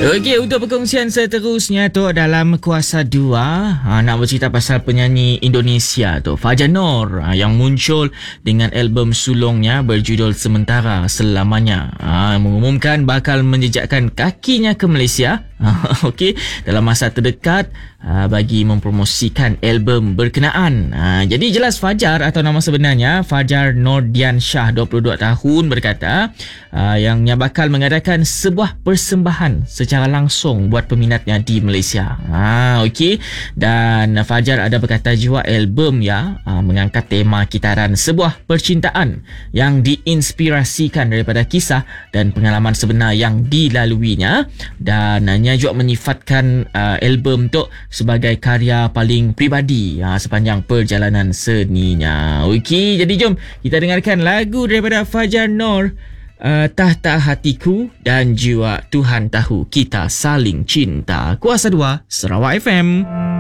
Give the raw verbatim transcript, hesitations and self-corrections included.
Okey, untuk perkongsian seterusnya tu dalam Kuasa dua, ha, nak bercerita pasal penyanyi Indonesia tu, Fajar Nor, ha, yang muncul dengan album sulungnya berjudul Sementara Selamanya. Ha, mengumumkan bakal menjejakkan kakinya ke Malaysia. Ha, okey, dalam masa terdekat ha, bagi mempromosikan album berkenaan. Ha, jadi jelas Fajar atau nama sebenarnya Fajar Nordian Shah, dua puluh dua tahun, berkata ha, yang yang bakal mengadakan sebuah persembahan secara langsung buat peminatnya di Malaysia. Ha, okey. Dan Fajar ada berkata juga album ya ha, mengangkat tema kitaran sebuah percintaan yang diinspirasikan daripada kisah dan pengalaman sebenar yang dilaluinya, dan hanya juga menyifatkan uh, album tu sebagai karya paling pribadi ha, sepanjang perjalanan seninya. Okey, jadi jom kita dengarkan lagu daripada Fajar Nor, Uh, Tahta Hatiku dan juga Tuhan Tahu Kita Saling Cinta. Kuasa dua Sarawak F M.